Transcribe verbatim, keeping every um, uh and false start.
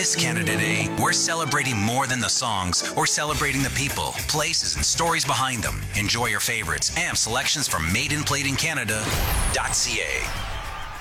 this Canada Day, we're celebrating more than the songs. We're celebrating the people, places, and stories behind them. Enjoy your favorites and selections from made and played in Canada dot c a.